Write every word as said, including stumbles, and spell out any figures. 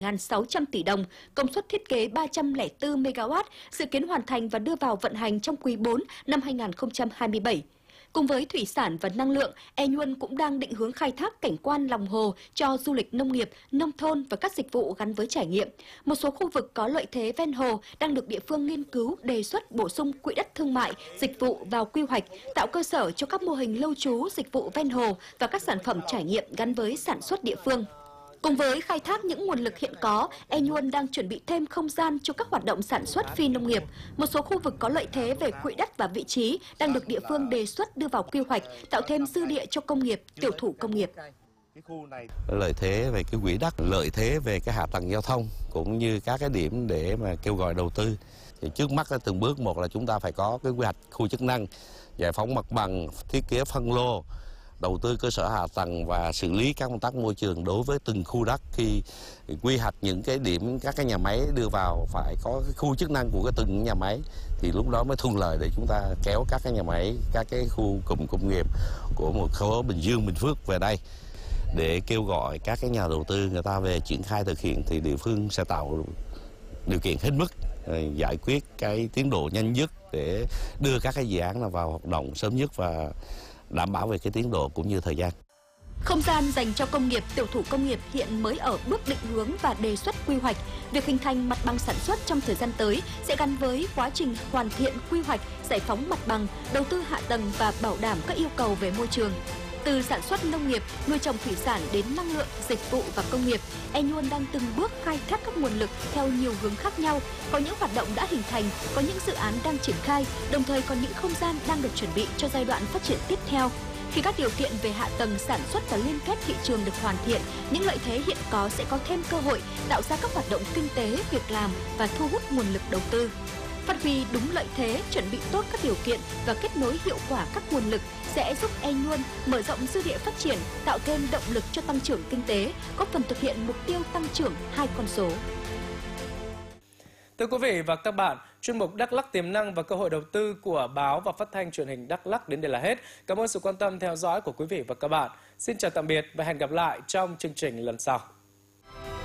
nghìn sáu trăm tỷ đồng, công suất thiết kế ba trăm lẻ tư mê ga oát, dự kiến hoàn thành và đưa vào vận hành trong quý bốn năm hai nghìn không trăm hai mươi bảy. Cùng với thủy sản và năng lượng, E Nhuần cũng đang định hướng khai thác cảnh quan lòng hồ cho du lịch nông nghiệp, nông thôn và các dịch vụ gắn với trải nghiệm. Một số khu vực có lợi thế ven hồ đang được địa phương nghiên cứu đề xuất bổ sung quỹ đất thương mại, dịch vụ vào quy hoạch, tạo cơ sở cho các mô hình lưu trú, dịch vụ ven hồ và các sản phẩm trải nghiệm gắn với sản xuất địa phương. Cùng với khai thác những nguồn lực hiện có, E Nhuần đang chuẩn bị thêm không gian cho các hoạt động sản xuất phi nông nghiệp. Một số khu vực có lợi thế về quỹ đất và vị trí đang được địa phương đề xuất đưa vào quy hoạch, tạo thêm dư địa cho công nghiệp, tiểu thủ công nghiệp. Lợi thế về cái quỹ đất, lợi thế về cái hạ tầng giao thông cũng như các cái điểm để mà kêu gọi đầu tư. Thì trước mắt là từng bước một là chúng ta phải có cái quy hoạch khu chức năng, giải phóng mặt bằng, thiết kế phân lô, đầu tư cơ sở hạ tầng và xử lý các công tác môi trường đối với từng khu đất. Khi quy hoạch những cái điểm các cái nhà máy đưa vào phải có cái khu chức năng của cái từng nhà máy thì lúc đó mới thuận lợi để chúng ta kéo các cái nhà máy, các cái khu cụm công nghiệp của một số Bình Dương, Bình Phước về đây để kêu gọi các cái nhà đầu tư người ta về triển khai thực hiện, thì địa phương sẽ tạo điều kiện hết mức giải quyết cái tiến độ nhanh nhất để đưa các cái dự án vào hoạt động sớm nhất và đảm bảo về cái tiến độ cũng như thời gian. Không gian dành cho công nghiệp, tiểu thủ công nghiệp hiện mới ở bước định hướng và đề xuất quy hoạch. Việc hình thành mặt bằng sản xuất trong thời gian tới sẽ gắn với quá trình hoàn thiện quy hoạch, giải phóng mặt bằng, đầu tư hạ tầng và bảo đảm các yêu cầu về môi trường. Từ sản xuất nông nghiệp, nuôi trồng thủy sản đến năng lượng, dịch vụ và công nghiệp, E Nhuần đang từng bước khai thác các nguồn lực theo nhiều hướng khác nhau. Có những hoạt động đã hình thành, có những dự án đang triển khai, đồng thời có những không gian đang được chuẩn bị cho giai đoạn phát triển tiếp theo. Khi các điều kiện về hạ tầng sản xuất và liên kết thị trường được hoàn thiện, những lợi thế hiện có sẽ có thêm cơ hội tạo ra các hoạt động kinh tế, việc làm và thu hút nguồn lực đầu tư. Phát huy đúng lợi thế, chuẩn bị tốt các điều kiện và kết nối hiệu quả các nguồn lực sẽ giúp E Nhuần mở rộng dư địa phát triển, tạo thêm động lực cho tăng trưởng kinh tế, góp phần thực hiện mục tiêu tăng trưởng hai con số. Thưa quý vị và các bạn, chuyên mục Đắk Lắk tiềm năng và cơ hội đầu tư của báo và phát thanh truyền hình Đắk Lắk đến đây là hết. Cảm ơn sự quan tâm theo dõi của quý vị và các bạn. Xin chào tạm biệt và hẹn gặp lại trong chương trình lần sau.